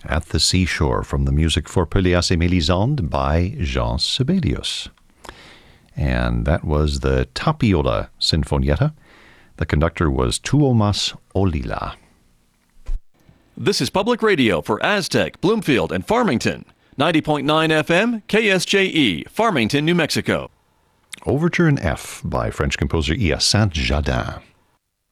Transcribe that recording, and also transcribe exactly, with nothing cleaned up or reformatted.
At the Seashore from the music for Pelléas et Mélisande by Jean Sibelius. And that was the Tapiola Sinfonietta. The conductor was Tuomas Olila. This is Public Radio for Aztec, Bloomfield, and Farmington. ninety point nine F M, K S J E, Farmington, New Mexico. Overture in F by French composer Hyacinthe Jardin.